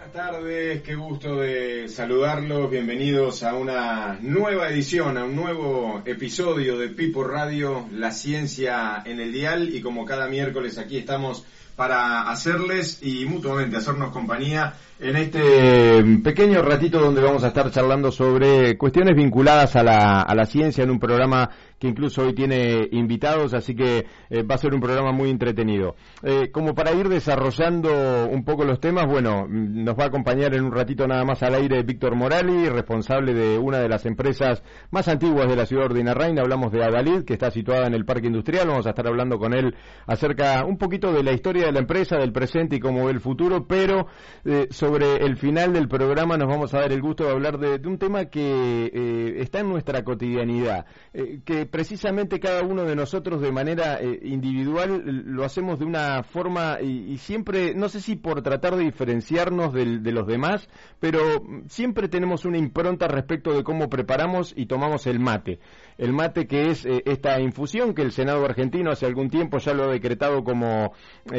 Buenas tardes, qué gusto de saludarlos, bienvenidos a una nueva edición, a un nuevo episodio de Pipo Radio, la ciencia en el dial, y como cada miércoles aquí estamos para hacerles y mutuamente hacernos compañía en este pequeño ratito donde vamos a estar charlando sobre cuestiones vinculadas a la ciencia en un programa que incluso hoy tiene invitados, así que va a ser un programa muy entretenido. Como para ir desarrollando un poco los temas, bueno, nos va a acompañar en un ratito nada más al aire Víctor Morali, responsable de una de las empresas más antiguas de la ciudad de Urdinarrain. Hablamos de Adalid, que está situada en el Parque Industrial. Vamos a estar hablando con él acerca un poquito de la historia de la empresa, del presente y cómo ve el futuro, pero sobre el final del programa nos vamos a dar el gusto de hablar de un tema que está en nuestra cotidianidad, que precisamente cada uno de nosotros de manera individual lo hacemos de una forma y siempre, no sé si por tratar de diferenciarnos de los demás, pero siempre tenemos una impronta respecto de cómo preparamos y tomamos el mate. El mate, que es esta infusión que el Senado argentino hace algún tiempo ya lo ha decretado como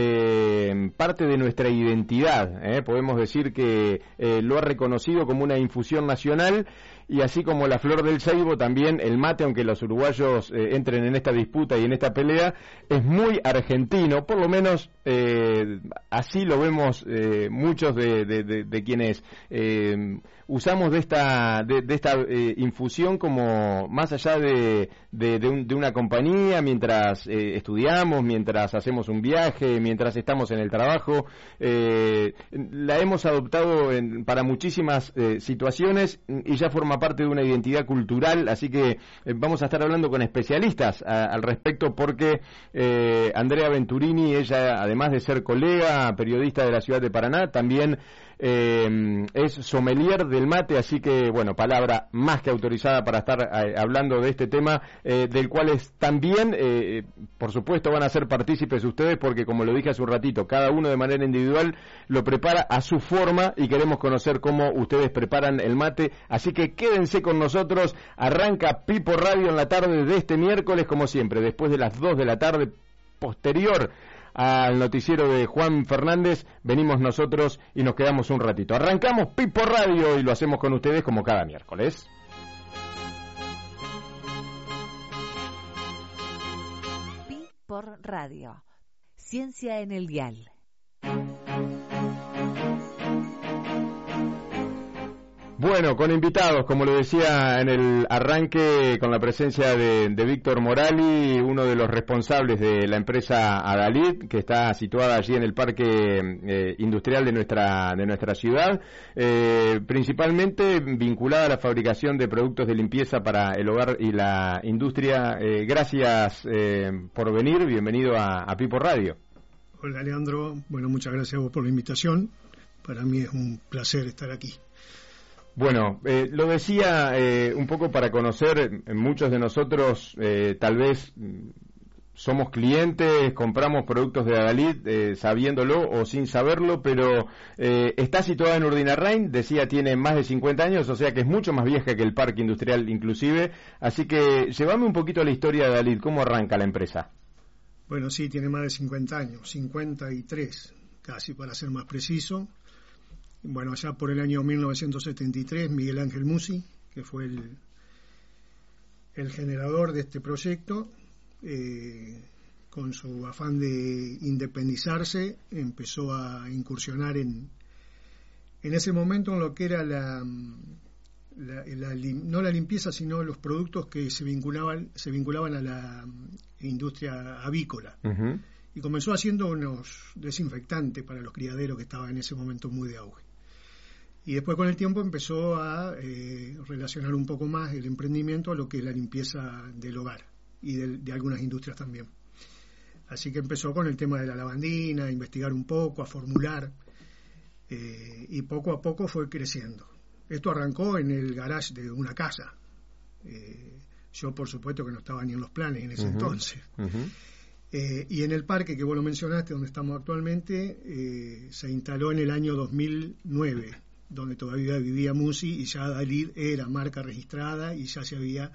parte de nuestra identidad. Podemos decir que lo ha reconocido como una infusión nacional. Y así como la flor del ceibo, también el mate, aunque los uruguayos entren en esta disputa y en esta pelea, es muy argentino, por lo menos así lo vemos muchos de quienes usamos de esta infusión como más allá de una compañía, mientras estudiamos, mientras hacemos un viaje, mientras estamos en el trabajo. La hemos adoptado para muchísimas situaciones y ya forma parte de una identidad cultural, así que vamos a estar hablando con especialistas al respecto, porque Andrea Venturini, ella además de ser colega, periodista de la ciudad de Paraná, también es sommelier del mate, así que bueno, palabra más que autorizada para estar hablando de este tema, del cual también por supuesto van a ser partícipes ustedes, porque como lo dije hace un ratito, cada uno de manera individual lo prepara a su forma y queremos conocer cómo ustedes preparan el mate, así que quédense con nosotros. Arranca Pipo Radio en la tarde de este miércoles, como siempre, después de las 2 de la tarde, posterior al noticiero de Juan Fernández, venimos nosotros y nos quedamos un ratito. Arrancamos Pipo Radio y lo hacemos con ustedes como cada miércoles. Pipo Radio, ciencia en el dial. Bueno, con invitados, como lo decía en el arranque, con la presencia de Víctor Morali, uno de los responsables de la empresa Adalid, que está situada allí en el Parque Industrial de nuestra ciudad, principalmente vinculada a la fabricación de productos de limpieza para el hogar y la industria. Gracias por venir, bienvenido a Pipo Radio. Hola Leandro, bueno, muchas gracias a vos por la invitación, para mí es un placer estar aquí. Bueno, lo decía un poco para conocer, muchos de nosotros tal vez somos clientes, compramos productos de Adalid sabiéndolo o sin saberlo, pero está situada en Urdinarrain, decía tiene más de 50 años, o sea que es mucho más vieja que el Parque Industrial inclusive, así que llévame un poquito a la historia de Adalid, ¿cómo arranca la empresa? Bueno, sí, tiene más de 50 años, 53 casi para ser más preciso. Bueno, allá por el año 1973, Miguel Ángel Musi, que fue el generador de este proyecto, con su afán de independizarse, empezó a incursionar en ese momento en lo que era no la limpieza, sino los productos que se vinculaban a la industria avícola. Uh-huh. Y comenzó haciendo unos desinfectantes para los criaderos, que estaban en ese momento muy de auge. Y después con el tiempo empezó a relacionar un poco más el emprendimiento a lo que es la limpieza del hogar y de algunas industrias también. Así que empezó con el tema de la lavandina, a investigar un poco, a formular, y poco a poco fue creciendo. Esto arrancó en el garage de una casa. Yo por supuesto que no estaba ni en los planes en ese entonces. Uh-huh. Y en el parque que vos lo mencionaste, donde estamos actualmente, se instaló en el año 2009, donde todavía vivía Musi, y ya Adalid era marca registrada y ya se había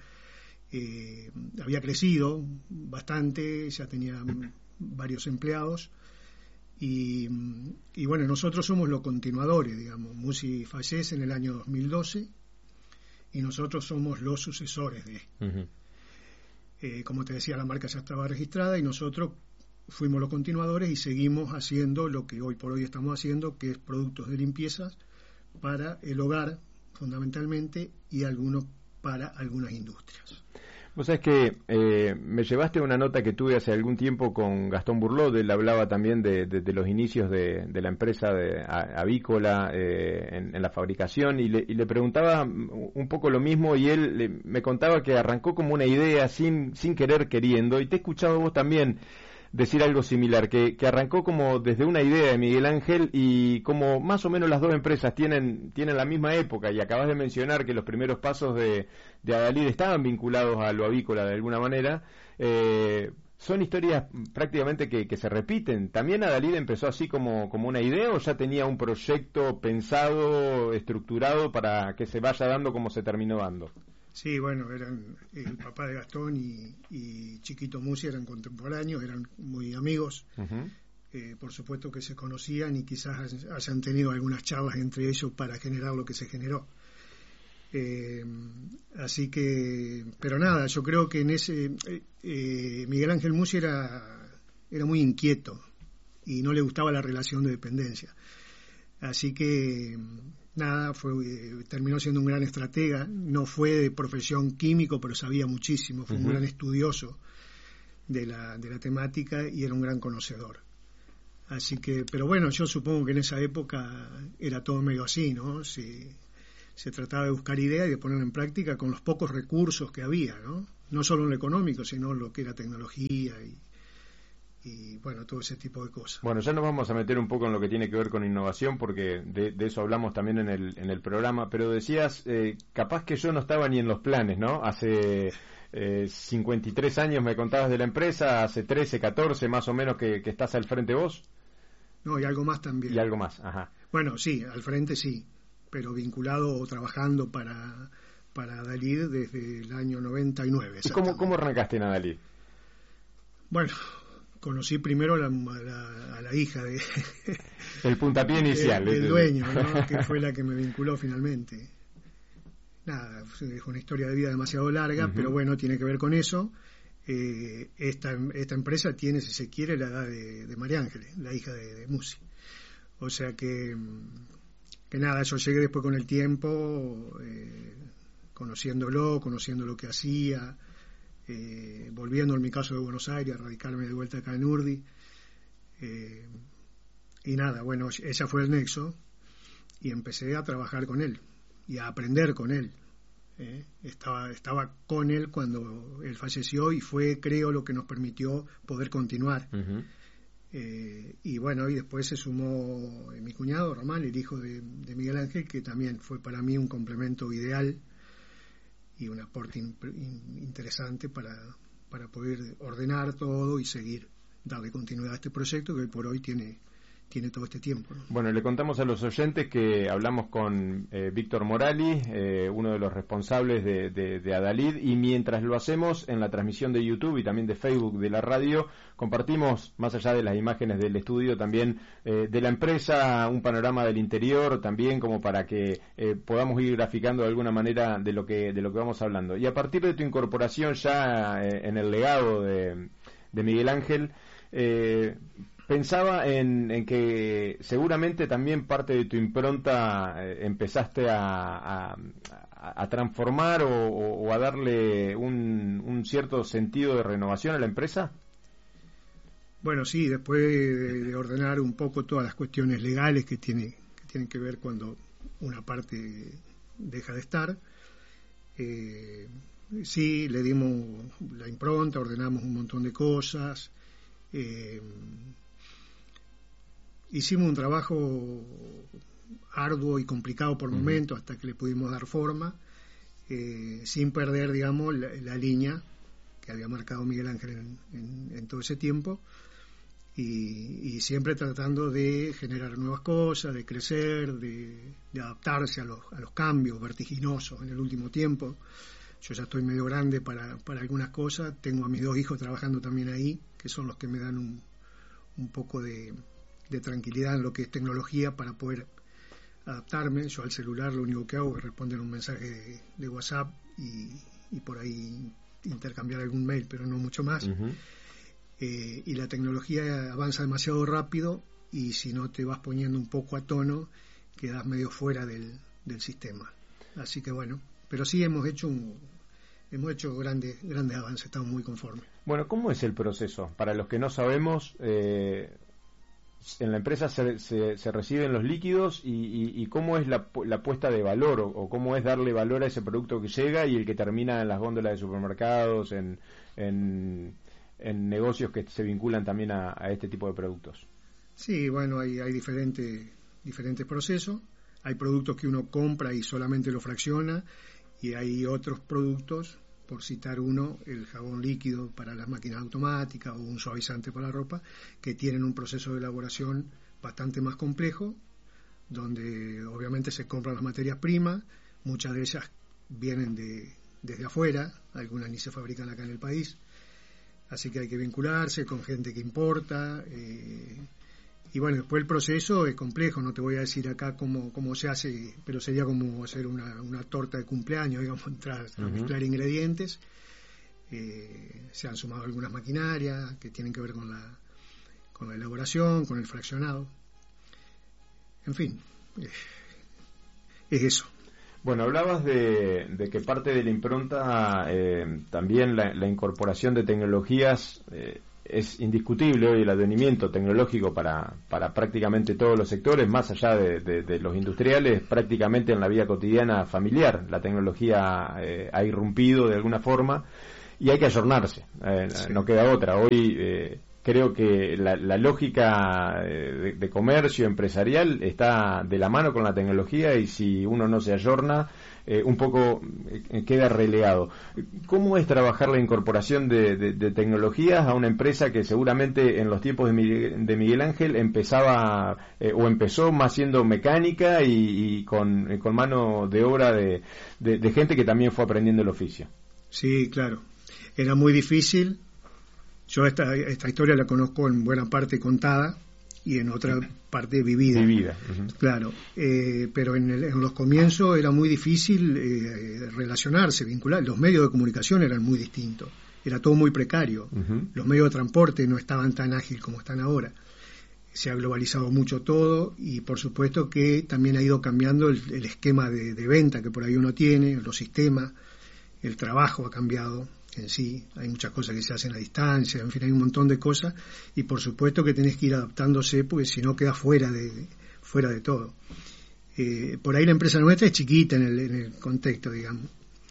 crecido bastante, ya tenía varios empleados, Y bueno, nosotros somos los continuadores, digamos. Musi fallece en el año 2012 y nosotros somos los sucesores de. Como te decía, la marca ya estaba registrada y nosotros fuimos los continuadores y seguimos haciendo lo que hoy por hoy estamos haciendo, que es productos de limpiezas para el hogar fundamentalmente y algunos para algunas industrias. Vos sabés que me llevaste una nota que tuve hace algún tiempo con Gastón Burlot. Él hablaba también de los inicios de la empresa avícola en la fabricación y le preguntaba un poco lo mismo y él me contaba que arrancó como una idea sin querer queriendo, y te he escuchado vos también decir algo similar, que arrancó como desde una idea de Miguel Ángel, y como más o menos las dos empresas tienen la misma época, y acabas de mencionar que los primeros pasos de Adalid estaban vinculados a lo avícola de alguna manera, son historias prácticamente que se repiten. ¿También Adalid empezó así como una idea, o ya tenía un proyecto pensado, estructurado para que se vaya dando como se terminó dando? Sí, bueno, eran el papá de Gastón y Chiquito Musi eran contemporáneos, eran muy amigos. Por supuesto que se conocían y quizás hayan tenido algunas charlas entre ellos para generar lo que se generó. Así que, pero nada, yo creo que en ese Miguel Ángel Musi era muy inquieto y no le gustaba la relación de dependencia. Así que nada, terminó siendo un gran estratega. No fue de profesión químico, pero sabía muchísimo, fue un gran estudioso de la temática y era un gran conocedor. Así que, pero bueno, yo supongo que en esa época era todo medio así, ¿no? Se trataba de buscar ideas y de ponerla en práctica con los pocos recursos que había, ¿no? No solo en lo económico, sino en lo que era tecnología y bueno, todo ese tipo de cosas. Bueno, ya nos vamos a meter un poco en lo que tiene que ver con innovación, porque de eso hablamos también en el programa, pero decías, capaz que yo no estaba ni en los planes, ¿no? Hace 53 años me contabas de la empresa, hace 13, 14 más o menos que estás al frente vos. No, y algo más también. Y algo más, ajá. Bueno, sí, al frente sí, pero vinculado o trabajando para Adalid desde el año 99. ¿Y cómo arrancaste en Adalid? Bueno, conocí primero a la hija de el puntapié inicial del dueño, ¿no? Que fue la que me vinculó finalmente. Nada, es una historia de vida demasiado larga, pero bueno, tiene que ver con eso. Esta empresa tiene, si se quiere, la edad de María Ángeles, la hija de Musi. O sea que nada, yo llegué después con el tiempo, conociendo lo que hacía, volviendo en mi caso de Buenos Aires a radicarme de vuelta acá en Urdi, y nada, bueno, ella fue el nexo y empecé a trabajar con él y a aprender con él. Estaba con él cuando él falleció y fue, creo, lo que nos permitió poder continuar. Y bueno, y después se sumó mi cuñado Román, el hijo de Miguel Ángel, que también fue para mí un complemento ideal y un aporte interesante para poder ordenar todo y seguir, darle continuidad a este proyecto que hoy por hoy tiene todo este tiempo, ¿no? Bueno, le contamos a los oyentes que hablamos con Víctor Morali, uno de los responsables de Adalid, y mientras lo hacemos en la transmisión de YouTube y también de Facebook de la radio, compartimos, más allá de las imágenes del estudio, también de la empresa, un panorama del interior, también como para que podamos ir graficando de alguna manera de lo que vamos hablando. Y a partir de tu incorporación ya en el legado de Miguel Ángel, pensaba en que seguramente también parte de tu impronta empezaste a transformar o a darle un cierto sentido de renovación a la empresa. Bueno, sí, después de ordenar un poco todas las cuestiones legales que tienen que ver cuando una parte deja de estar, sí, le dimos la impronta, ordenamos un montón de cosas. Hicimos un trabajo arduo y complicado por momentos hasta que le pudimos dar forma, sin perder, digamos, la línea que había marcado Miguel Ángel en todo ese tiempo, y siempre tratando de generar nuevas cosas, de crecer, de adaptarse a los cambios vertiginosos en el último tiempo. Yo ya estoy medio grande para algunas cosas, tengo a mis dos hijos trabajando también ahí, que son los que me dan un poco de de tranquilidad en lo que es tecnología para poder adaptarme. Yo al celular lo único que hago es responder un mensaje de WhatsApp y por ahí intercambiar algún mail, pero no mucho más. Y la tecnología avanza demasiado rápido y si no te vas poniendo un poco a tono, quedas medio fuera del sistema. Así que bueno, pero sí hemos hecho grandes avances, estamos muy conformes. Bueno, ¿cómo es el proceso? Para los que no sabemos, en la empresa se reciben los líquidos y cómo es la puesta de valor o cómo es darle valor a ese producto que llega y el que termina en las góndolas de supermercados, en negocios que se vinculan también a este tipo de productos. Sí, bueno, hay diferentes procesos. Hay productos que uno compra y solamente lo fracciona y hay otros productos, por citar uno, el jabón líquido para las máquinas automáticas o un suavizante para la ropa, que tienen un proceso de elaboración bastante más complejo, donde obviamente se compran las materias primas, muchas de ellas vienen desde afuera, algunas ni se fabrican acá en el país, así que hay que vincularse con gente que importa, y bueno, después el proceso es complejo, no te voy a decir acá cómo se hace, pero sería como hacer una torta de cumpleaños, digamos, entrar a mezclar ingredientes. Se han sumado algunas maquinarias que tienen que ver con la elaboración, con el fraccionado. En fin, es eso. Bueno, hablabas de que parte de la impronta, también la incorporación de tecnologías, es indiscutible hoy el advenimiento tecnológico para prácticamente todos los sectores, más allá de los industriales, prácticamente en la vida cotidiana familiar. La tecnología ha irrumpido de alguna forma y hay que ayornarse, sí. No queda otra. Hoy creo que la lógica de comercio empresarial está de la mano con la tecnología y si uno no se ayorna, un poco queda relegado. ¿Cómo es trabajar la incorporación de tecnologías a una empresa que seguramente en los tiempos de Miguel Ángel empezaba o empezó más siendo mecánica y con mano de obra de gente que también fue aprendiendo el oficio? Sí, claro. Era muy difícil. Yo esta historia la conozco en buena parte contada y en otra parte vivida. Uh-huh. Claro, pero en los comienzos era muy difícil relacionarse, vincular. Los medios de comunicación eran muy distintos, era todo muy precario. Uh-huh. Los medios de transporte no estaban tan ágiles como están ahora. Se ha globalizado mucho todo y por supuesto que también ha ido cambiando el esquema de venta que por ahí uno tiene, los sistemas, el trabajo ha cambiado en sí, hay muchas cosas que se hacen a distancia, en fin, hay un montón de cosas y por supuesto que tenés que ir adaptándose porque si no quedás fuera de todo. Por ahí la empresa nuestra es chiquita en el contexto, digamos,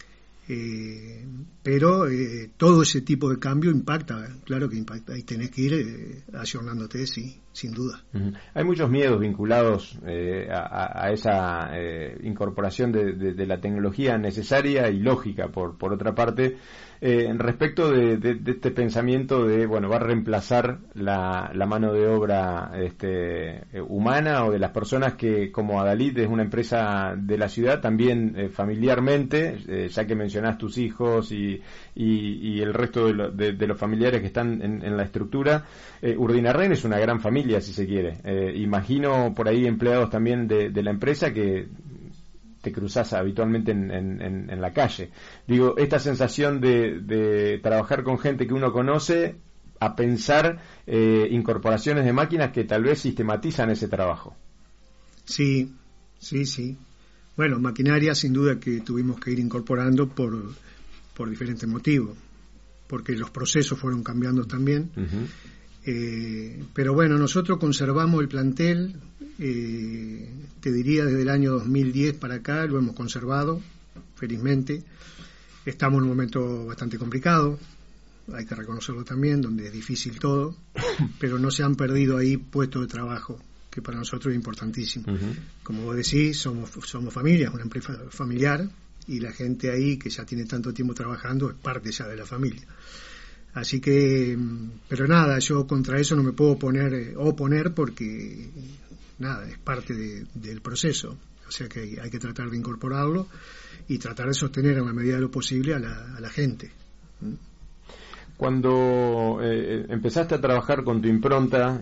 pero todo ese tipo de cambio impacta, claro que impacta, y tenés que ir ayornándote, sí, sin duda. Uh-huh. Hay muchos miedos vinculados a esa incorporación de la tecnología necesaria y lógica, por otra parte, respecto de este pensamiento de, bueno, va a reemplazar la mano de obra humana o de las personas que, como Adalid es una empresa de la ciudad, también familiarmente, ya que mencionás tus hijos y el resto de los familiares que están en la estructura, Urdinarren es una gran familia, si se quiere. Imagino por ahí empleados también de la empresa que te cruzás habitualmente en la calle. Digo, esta sensación de trabajar con gente que uno conoce, a pensar incorporaciones de máquinas que tal vez sistematizan ese trabajo. Sí. Bueno, maquinaria sin duda que tuvimos que ir incorporando por diferentes motivos, porque los procesos fueron cambiando también. Uh-huh. Pero bueno, nosotros conservamos el plantel, te diría desde el año 2010 para acá, lo hemos conservado, felizmente. Estamos en un momento bastante complicado, hay que reconocerlo también, donde es difícil todo, pero no se han perdido ahí puestos de trabajo, que para nosotros es importantísimo. Uh-huh. Como vos decís, somos familia, una empresa familiar, y la gente ahí que ya tiene tanto tiempo trabajando es parte ya de la familia. Así que, pero nada, yo contra eso no me puedo oponer porque nada, es parte del proceso. O sea que hay que tratar de incorporarlo y tratar de sostener en la medida de lo posible a la gente. Cuando empezaste a trabajar con tu impronta,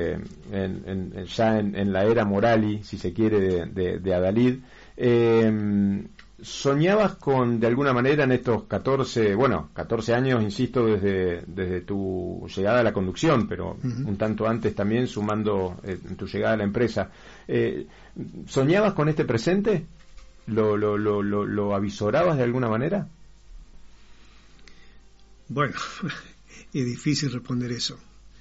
ya en la era Morali, si se quiere, de Adalid, ¿soñabas de alguna manera en estos 14 años, insisto, desde tu llegada a la conducción, pero un tanto antes también, sumando tu llegada a la empresa, ¿soñabas con este presente? ¿Lo avisorabas de alguna manera? Bueno, es difícil responder eso.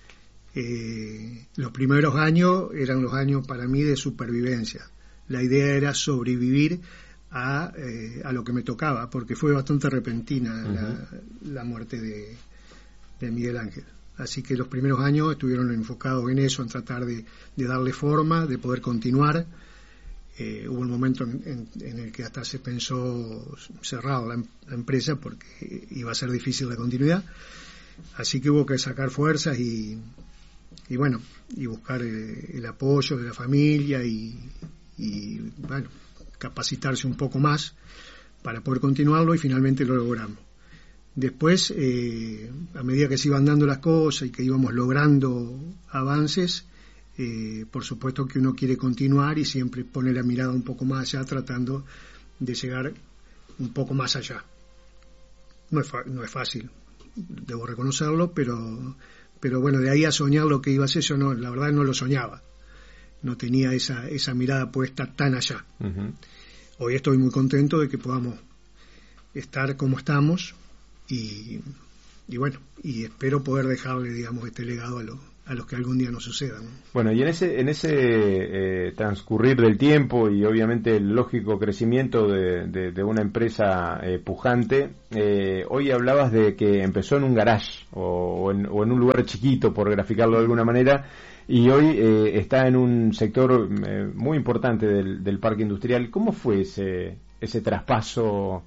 Los primeros años eran los años para mí de supervivencia. La idea era sobrevivir a lo que me tocaba, porque fue bastante repentina la muerte de Miguel Ángel. Así que los primeros años estuvieron enfocados en eso, en tratar de darle forma, de poder continuar. Hubo un momento en el que hasta se pensó cerrar la empresa porque iba a ser difícil la continuidad, así que hubo que sacar fuerzas y buscar el apoyo de la familia y capacitarse un poco más para poder continuarlo, y finalmente lo logramos. Después, a medida que se iban dando las cosas y que íbamos logrando avances, por supuesto que uno quiere continuar y siempre pone la mirada un poco más allá, tratando de llegar un poco más allá. No es fácil, debo reconocerlo, pero bueno, de ahí a soñar lo que iba a ser, yo no, la verdad no lo soñaba, no tenía esa mirada puesta tan allá. Hoy estoy muy contento de que podamos estar como estamos y espero poder dejarle, digamos, este legado a los que algún día nos sucedan, ¿no? Bueno, y en ese transcurrir del tiempo y obviamente el lógico crecimiento de una empresa pujante, hoy hablabas de que empezó en un garage o en un lugar chiquito, por graficarlo de alguna manera, y hoy está en un sector muy importante del parque industrial. ¿Cómo fue ese traspaso,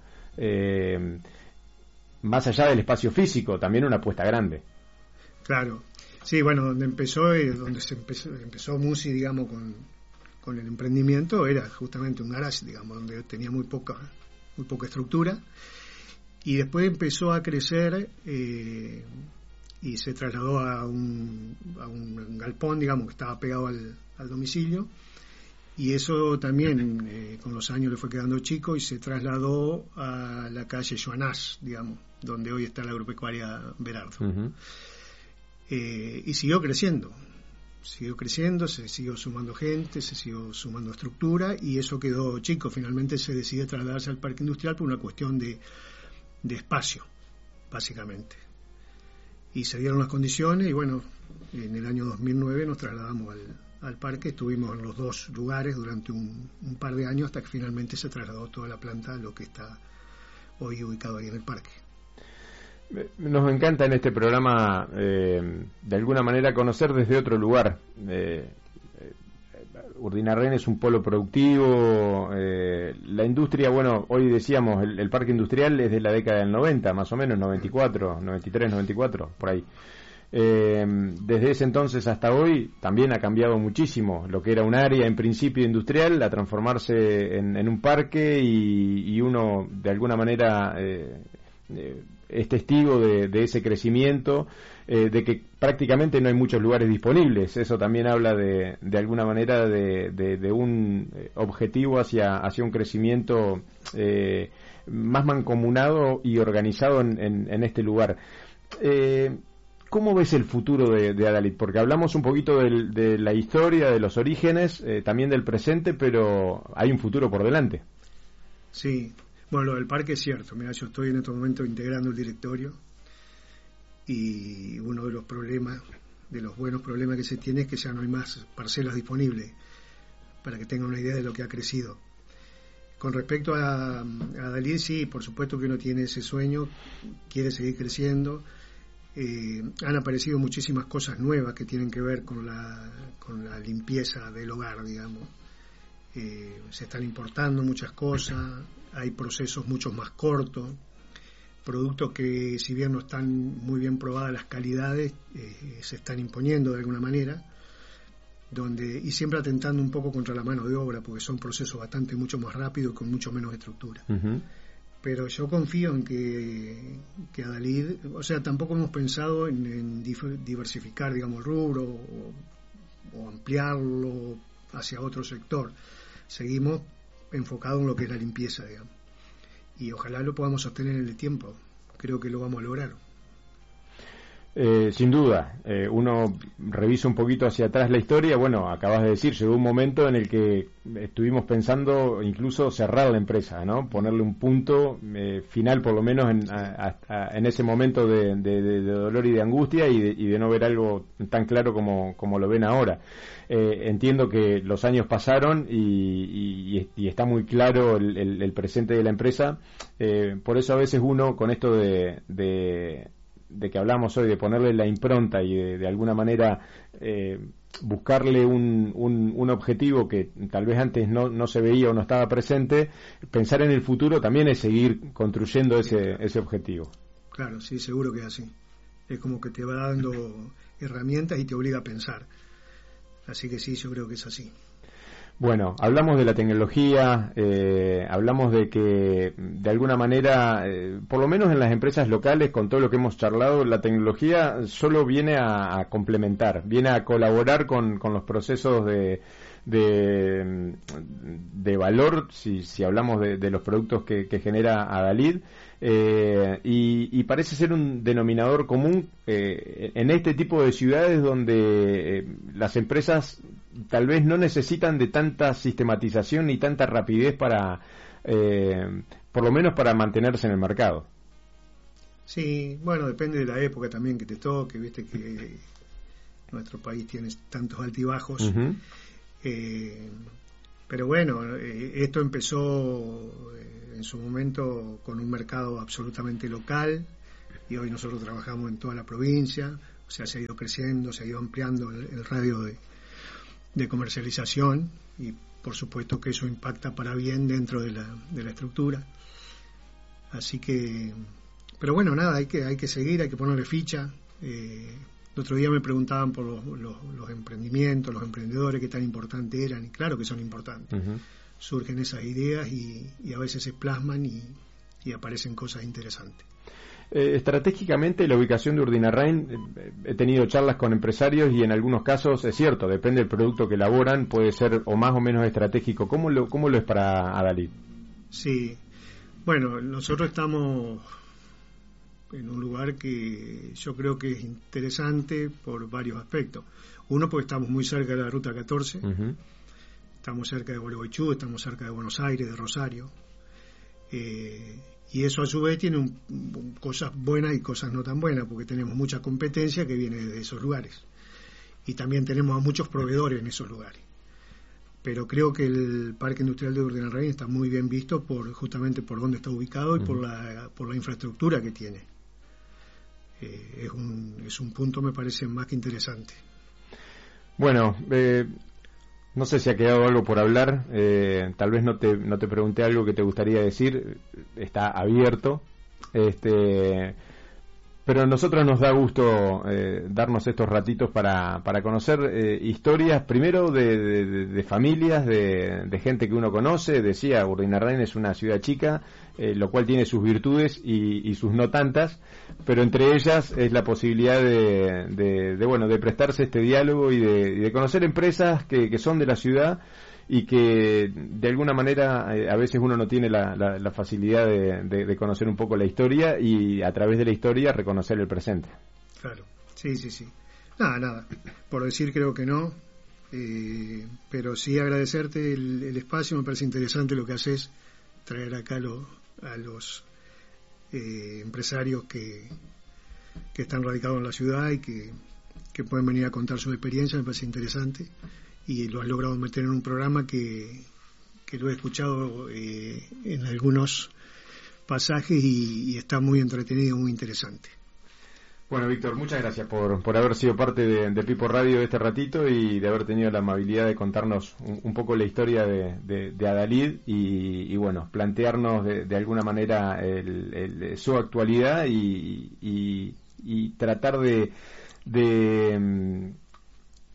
más allá del espacio físico, también una apuesta grande? Claro. Sí, bueno, donde empezó Musi, digamos, con el emprendimiento, era justamente un garage, digamos, donde tenía muy poca estructura, y después empezó a crecer y se trasladó a un galpón, digamos, que estaba pegado al domicilio, y eso también con los años le fue quedando chico y se trasladó a la calle Joanás, digamos, donde hoy está la agropecuaria Berardo. Y siguió creciendo, se siguió sumando gente, se siguió sumando estructura, y eso quedó chico. Finalmente se decide trasladarse al parque industrial por una cuestión de espacio, básicamente. Y se dieron las condiciones y bueno, en el año 2009 nos trasladamos al parque. Estuvimos en los dos lugares durante un par de años hasta que finalmente se trasladó toda la planta a lo que está hoy ubicado ahí en el parque. Nos encanta en este programa de alguna manera conocer desde otro lugar. Urdinarren es un polo productivo, la industria, bueno, hoy decíamos el parque industrial es de la década del 90, más o menos, 94, 93, 94, por ahí. Desde ese entonces hasta hoy también ha cambiado muchísimo lo que era un área en principio industrial a transformarse en un parque, y uno de alguna manera es testigo de ese crecimiento, de que prácticamente no hay muchos lugares disponibles. Eso también habla de alguna manera de un objetivo hacia un crecimiento más mancomunado y organizado en este lugar. ¿Cómo ves el futuro de Adalid? Porque hablamos un poquito de la historia, de los orígenes, también del presente, pero hay un futuro por delante. Sí. Bueno, lo del parque es cierto. Mira, yo estoy en este momento integrando el directorio y uno de los buenos problemas que se tiene es que ya no hay más parcelas disponibles, para que tengan una idea de lo que ha crecido. Con respecto a Adalid, sí, por supuesto que uno tiene ese sueño, quiere seguir creciendo. Han aparecido muchísimas cosas nuevas que tienen que ver con la limpieza del hogar, digamos. Se están importando muchas cosas, hay procesos mucho más cortos, productos que si bien no están muy bien probadas las calidades, se están imponiendo de alguna manera, y siempre atentando un poco contra la mano de obra, porque son procesos mucho más rápidos y con mucho menos estructura. pero yo confío en que Adalid, o sea, tampoco hemos pensado en diversificar, digamos, el rubro o ampliarlo hacia otro sector. Seguimos enfocados en lo que es la limpieza, digamos, y ojalá lo podamos sostener en el tiempo. Creo que lo vamos a lograr. Sin duda, uno revisa un poquito hacia atrás la historia. Bueno, acabas de decir, llegó un momento en el que estuvimos pensando incluso cerrar la empresa, ¿no? Ponerle un punto final, por lo menos en ese momento de dolor y de angustia y de no ver algo tan claro como lo ven ahora. Entiendo que los años pasaron y está muy claro el presente de la empresa. Por eso a veces uno, con esto de que hablamos hoy, de ponerle la impronta y de alguna manera buscarle un objetivo que tal vez antes no se veía o no estaba presente, pensar en el futuro también es seguir construyendo ese objetivo. Claro, sí, seguro que es así. Es como que te va dando herramientas y te obliga a pensar. Así que sí, yo creo que es así. Bueno, hablamos de la tecnología, hablamos de que de alguna manera, por lo menos en las empresas locales, con todo lo que hemos charlado, la tecnología solo viene a complementar, viene a colaborar con los procesos de valor, si hablamos de los productos que genera Adalid, y parece ser un denominador común en este tipo de ciudades donde las empresas tal vez no necesitan de tanta sistematización ni tanta rapidez para, por lo menos para mantenerse en el mercado. Sí, bueno, depende de la época también que te toque, viste que nuestro país tiene tantos altibajos. Uh-huh. Pero bueno, esto empezó en su momento con un mercado absolutamente local y hoy nosotros trabajamos en toda la provincia, o sea, se ha ido creciendo, se ha ido ampliando el radio de comercialización y por supuesto que eso impacta para bien dentro de la estructura. Así que, pero bueno, nada, hay que seguir, hay que ponerle ficha. El otro día me preguntaban por los emprendimientos, los emprendedores, qué tan importantes eran, y claro que son importantes. Uh-huh. Surgen esas ideas y a veces se plasman y aparecen cosas interesantes. Estratégicamente, la ubicación de Urdinarrain, he tenido charlas con empresarios y en algunos casos, es cierto, depende del producto que elaboran, puede ser o más o menos estratégico. ¿Cómo lo es para Adalid? Sí, bueno, nosotros estamos en un lugar que yo creo que es interesante por varios aspectos. Uno, porque estamos muy cerca de la Ruta 14, uh-huh. Estamos cerca de Gualeguaychú, estamos cerca de Buenos Aires, de Rosario, y eso a su vez tiene cosas buenas y cosas no tan buenas, porque tenemos mucha competencia que viene de esos lugares, y también tenemos a muchos proveedores en esos lugares. Pero creo que el Parque Industrial de Urdinarrain está muy bien visto justamente por dónde está ubicado y uh-huh. por la infraestructura que tiene. Es un punto, me parece, más que interesante. Bueno, no sé si ha quedado algo por hablar, tal vez no te pregunté algo que te gustaría decir, está abierto, pero a nosotros nos da gusto darnos estos ratitos para conocer historias, primero de familias, de gente que uno conoce. Decía, Urdinarrain es una ciudad chica, lo cual tiene sus virtudes y sus no tantas, pero entre ellas es la posibilidad de prestarse este diálogo y de conocer empresas que son de la ciudad y que de alguna manera a veces uno no tiene la facilidad de conocer un poco la historia y a través de la historia reconocer el presente. Claro, sí. Nada, por decir creo que no, pero sí agradecerte el espacio. Me parece interesante lo que haces, traer acá a los empresarios que están radicados en la ciudad y que pueden venir a contar su experiencia. Me parece interesante y lo has logrado meter en un programa que lo he escuchado en algunos pasajes y está muy entretenido, muy interesante. Bueno, Víctor, muchas gracias por haber sido parte de Pipo Radio este ratito y de haber tenido la amabilidad de contarnos un poco la historia de Adalid y bueno, plantearnos de alguna manera su actualidad y tratar de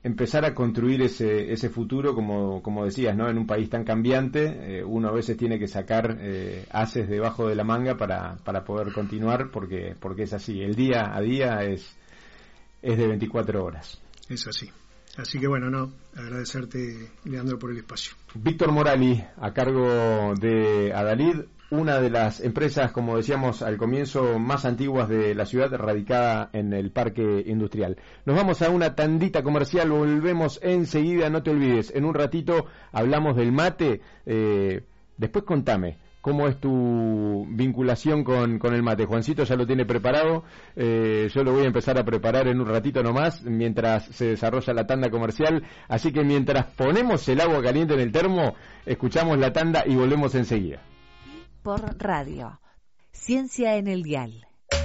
empezar a construir ese futuro, como decías, ¿no? En un país tan cambiante, uno a veces tiene que sacar ases debajo de la manga para poder continuar, porque es así. El día a día es de 24 horas. Es así. Así que bueno, agradecerte, Leandro, por el espacio. Víctor Morali, a cargo de Adalid, una de las empresas, como decíamos al comienzo, más antiguas de la ciudad, radicada en el Parque Industrial. Nos vamos a una tandita comercial, volvemos enseguida, no te olvides, en un ratito hablamos del mate, después contame. ¿Cómo es tu vinculación con el mate? Juancito ya lo tiene preparado, yo lo voy a empezar a preparar en un ratito nomás, mientras se desarrolla la tanda comercial, así que mientras ponemos el agua caliente en el termo, escuchamos la tanda y volvemos enseguida. Por radio, Ciencia en el Dial.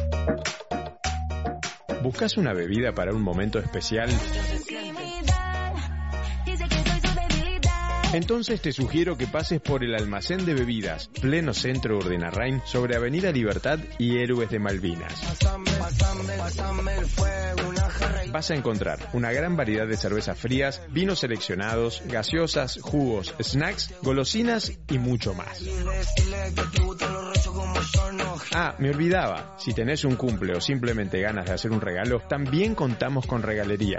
¿Buscas una bebida para un momento especial? Entonces te sugiero que pases por el almacén de bebidas, pleno centro Urdenarrain, sobre Avenida Libertad y Héroes de Malvinas. Vas a encontrar una gran variedad de cervezas frías, vinos seleccionados, gaseosas, jugos, snacks, golosinas y mucho más. Ah, me olvidaba, si tenés un cumple o simplemente ganas de hacer un regalo, también contamos con regalería.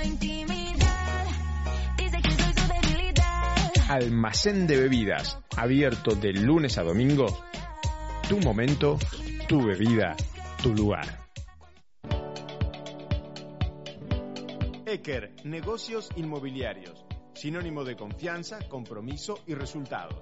Almacén de bebidas, abierto de lunes a domingo. Tu momento, tu bebida, tu lugar. Eker, negocios inmobiliarios, sinónimo de confianza, compromiso y resultados.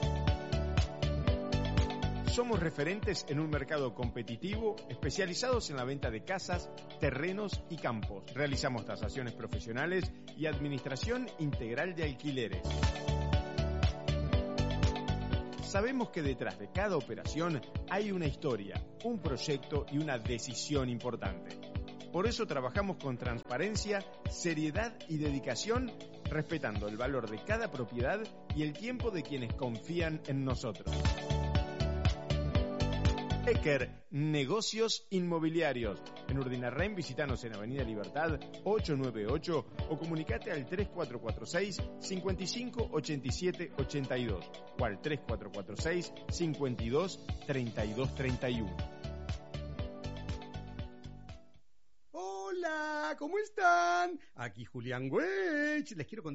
Somos referentes en un mercado competitivo, especializados en la venta de casas, terrenos y campos. Realizamos tasaciones profesionales y administración integral de alquileres. Sabemos que detrás de cada operación hay una historia, un proyecto y una decisión importante. Por eso trabajamos con transparencia, seriedad y dedicación, respetando el valor de cada propiedad y el tiempo de quienes confían en nosotros. Eker, negocios inmobiliarios. En Urdenarrain, visitanos en Avenida Libertad 898 o comunicate al 3446 55 87 82 o al 3446 52 32 31. Hola, ¿cómo están? Aquí Julián Weich. Les quiero contar